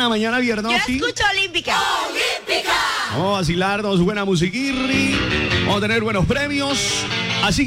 mañana viernes. Yo ¿sí? escucho Olímpica. Vamos a vacilarnos buena musiquirri. Vamos a tener buenos premios.